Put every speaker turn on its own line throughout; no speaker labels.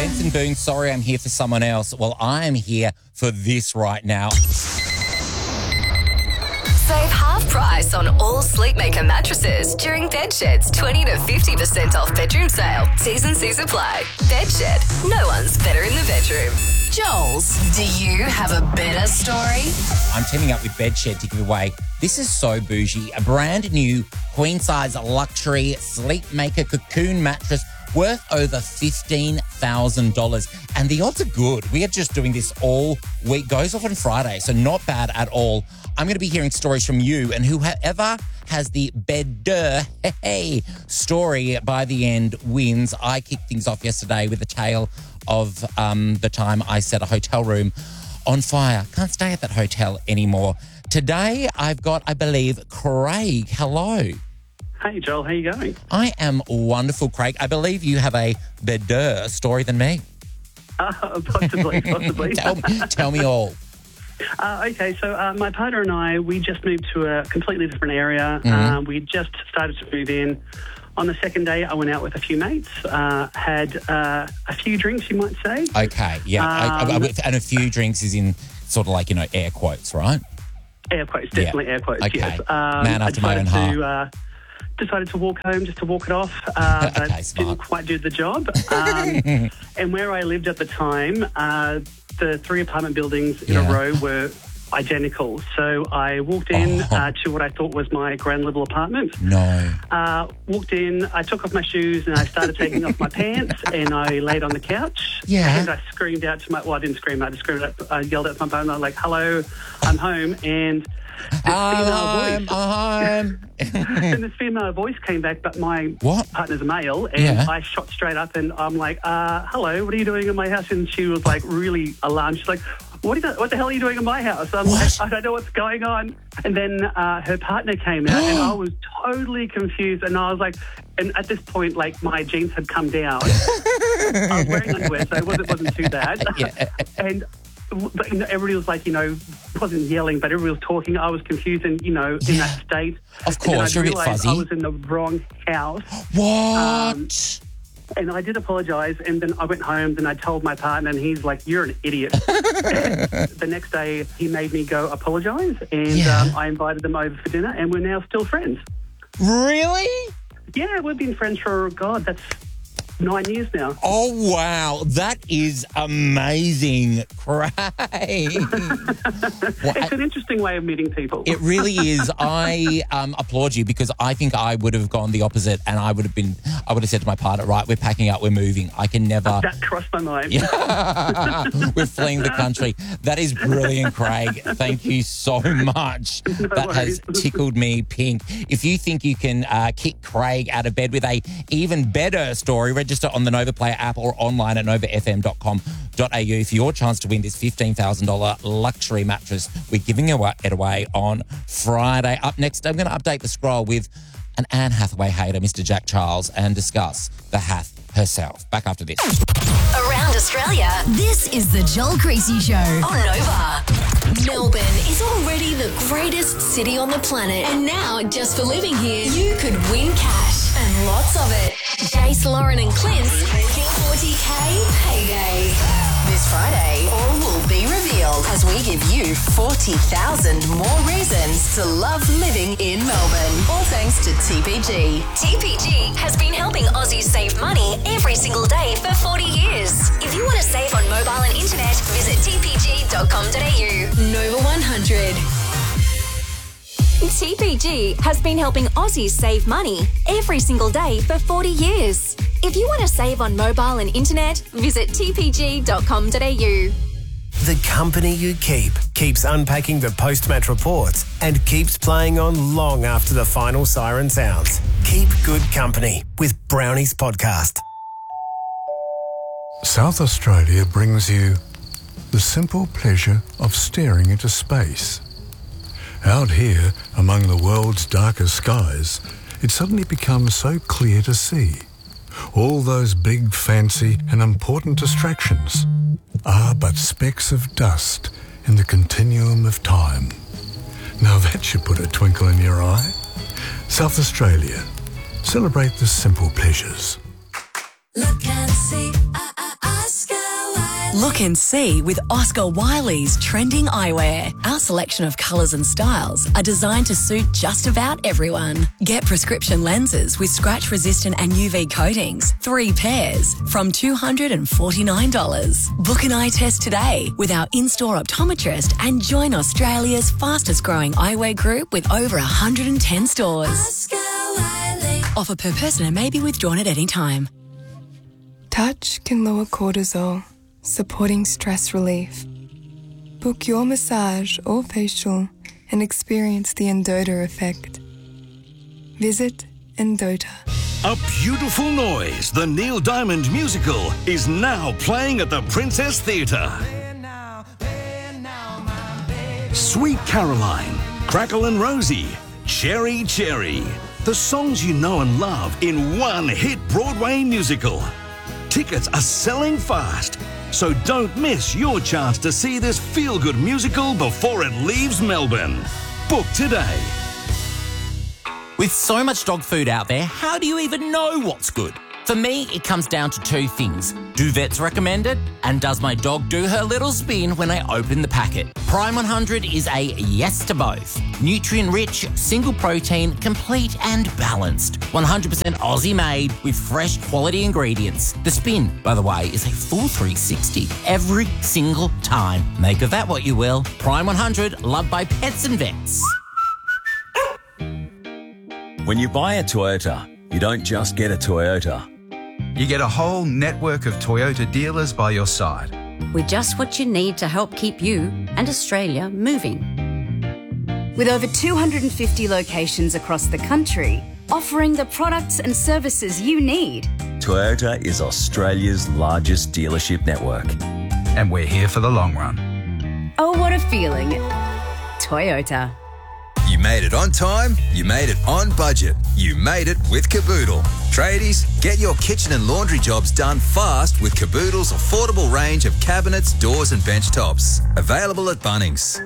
Benson Boone, sorry I'm here for someone else. Well, I am here for this right now.
Save half price on all Sleepmaker mattresses during Bedshed's 20 to 50% off bedroom sale. T's and C's apply. Bedshed. No one's better in the bedroom. Joels, do you have a better story?
I'm teaming up with Bedshed to give away, this is so bougie, a brand new queen-size luxury Sleepmaker cocoon mattress worth over $15,000. And the odds are good. We are just doing this all week. Goes off on Friday, so not bad at all. I'm going to be hearing stories from you, and whoever has the better story by the end wins. I kicked things off yesterday with a tale of the time I set a hotel room on fire. Can't stay at that hotel anymore. Today, I've got, I believe, Craig. Hello.
Hey, Joel. How you going?
I am wonderful, Craig. I believe you have a better story than me.
Possibly.
Tell me all.
Okay, so my partner and I, we just moved to a completely different area. We just started to move in. On the second day, I went out with a few mates, had a few drinks, you might say.
Okay, yeah. And a few drinks is in sort of like, air quotes, right?
Air quotes, definitely air quotes,
okay.
yes.
Man after my own heart.
Decided to walk home just to walk it off,
Okay,
but
smart.
didn't quite do the job. And where I lived at the time, the 3 apartment buildings in a row were identical. So I walked in to what I thought was my grand little apartment.
No.
Walked in, I took off my shoes and I started taking off my pants and I laid on the couch.
Yeah.
And I screamed out to I didn't scream, I yelled at my partner, like, hello, I'm home. And this female voice came back, but my partner's a male, and I shot straight up and I'm like, hello, what are you doing in my house? And she was like really alarmed. She's like, what the hell are you doing in my house? I'm like, I don't know what's going on. And then her partner came out and I was totally confused, and I was like, and at this point, like, my jeans had come down. I was wearing underwear, so it wasn't too bad. And everybody was like, wasn't yelling, but everybody was talking. I was confused and, in that state.
Of course, you're a bit fuzzy.
I was in the wrong house.
What?
And I did apologise, and then I went home, then I told my partner, and he's like, you're an idiot. The next day, he made me go apologise, and I invited them over for dinner, and we're now still friends.
Really?
Yeah, we've been friends for, that's 9 years now.
Oh, wow. That is amazing, Craig.
It's an interesting way of meeting people.
It really is. I applaud you, because I think I would have gone the opposite, and I would have said to my partner, right, we're packing up, we're moving. I can never.
That crossed my mind.
We're fleeing the country. That is brilliant, Craig. Thank you so much. That has tickled me pink. If you think you can kick Craig out of bed with a even better story, register on the Nova Player app or online at novafm.com.au for your chance to win this $15,000 luxury mattress. We're giving it away on Friday. Up next, I'm going to update the scroll with an Anne Hathaway hater, Mr. Jack Charles, and discuss the Hath herself. Back after this.
Around Australia, this is the Joel Creasy Show on Nova. Melbourne is already the greatest city on the planet, and now, just for living here, you could win cash and lots of it. Jace, Lauren and Clint's King 40K Payday. This Friday, all will be revealed as we give you 40,000 more reasons to love living in Melbourne. All thanks to TPG. TPG has been helping Aussies save money every single day for 40 years. If you want to save on mobile and internet, visit tpg.com.au. Nova 100. TPG has been helping Aussies save money every single day for 40 years. If you want to save on mobile and internet, visit tpg.com.au.
The company you keep keeps unpacking the post-match reports and keeps playing on long after the final siren sounds. Keep good company with Brownies Podcast.
South Australia brings you the simple pleasure of staring into space. Out here, among the world's darkest skies, it suddenly becomes so clear to see. All those big, fancy and important distractions are but specks of dust in the continuum of time. Now that should put a twinkle in your eye. South Australia. Celebrate the simple pleasures.
Look and see us. Look and see with Oscar Wiley's trending eyewear. Our selection of colours and styles are designed to suit just about everyone. Get prescription lenses with scratch-resistant and UV coatings, 3 pairs, from $249. Book an eye test today with our in-store optometrist and join Australia's fastest-growing eyewear group with over 110 stores. Oscar Wiley. Offer per person and may be withdrawn at any time.
Touch can lower cortisol, supporting stress relief. Book your massage or facial and experience the Endota effect. Visit Endota.
A Beautiful Noise, the Neil Diamond musical, is now playing at the Princess Theatre. Sweet Caroline, Crackle and Rosie, Cherry Cherry. The songs you know and love in one hit Broadway musical. Tickets are selling fast, so don't miss your chance to see this feel-good musical before it leaves Melbourne. Book today.
With so much dog food out there, how do you even know what's good? For me, it comes down to 2 things. Do vets recommend it? And does my dog do her little spin when I open the packet? Prime 100 is a yes to both. Nutrient-rich, single protein, complete and balanced. 100% Aussie made with fresh quality ingredients. The spin, by the way, is a full 360 every single time. Make of that what you will. Prime 100, loved by pets and vets.
When you buy a Toyota, you don't just get a Toyota.
You get a whole network of Toyota dealers by your side.
With just what you need to help keep you and Australia moving. With over 250 locations across the country, offering the products and services you need.
Toyota is Australia's largest dealership network.
And we're here for the long run.
Oh, what a feeling. Toyota.
You made it on time, you made it on budget, you made it with Caboodle. Tradies, get your kitchen and laundry jobs done fast with Caboodle's affordable range of cabinets, doors and bench tops. Available at Bunnings.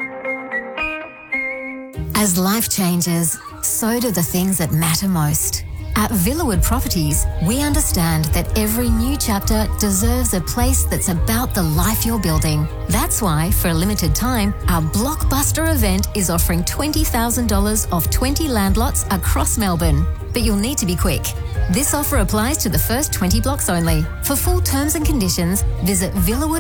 As life changes, so do the things that matter most. At Villawood Properties, we understand that every new chapter deserves a place that's about the life you're building. That's why, for a limited time, our blockbuster event is offering $20,000 off 20 land lots across Melbourne. But you'll need to be quick. This offer applies to the first 20 blocks only. For full terms and conditions, visit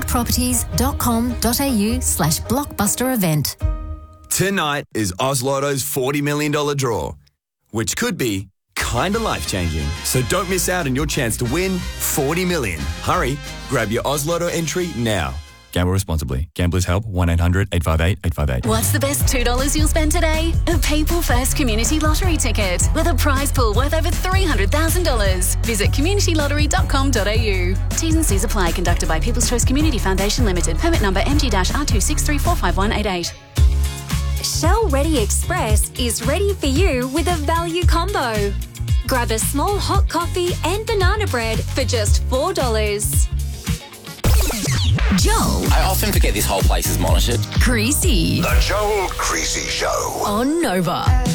villawoodproperties.com.au/blockbuster event.
Tonight is Oz Lotto's $40 million draw, which could be kinda life-changing. So don't miss out on your chance to win $40 million. Hurry, grab your Oz Lotto entry now.
Gamble responsibly. Gamblers Help 1-800-858-858.
What's the best $2 you'll spend today? A People First Community Lottery ticket with a prize pool worth over $300,000. Visit communitylottery.com.au. T's and C's apply. Conducted by People's Choice Community Foundation Limited. Permit number MG-R263451188.
Shell Ready Express is ready for you with a value combo. Grab a small hot coffee and banana bread for just $4.
Joel.
I often forget this whole place is monitored.
Creasy.
The Joel Creasy Show.
On Nova.